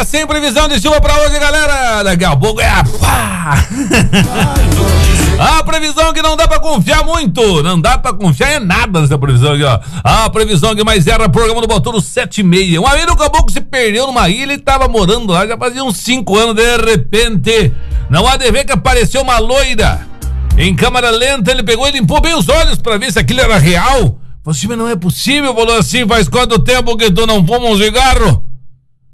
sem previsão de chuva pra hoje, galera. Daqui a pouco é a previsão que não dá pra confiar muito. Não dá pra confiar em nada nessa previsão aqui, ó. A previsão que mais era programa do Botoro 7:30. Um amigo caboclo se perdeu numa ilha e tava morando lá já fazia uns 5 anos. De repente, não há de ver que apareceu uma loira. Em câmera lenta, ele pegou e limpou bem os olhos pra ver se aquilo era real. Falei assim, mas não é possível. Falou assim, faz quanto tempo que tu não fuma um cigarro?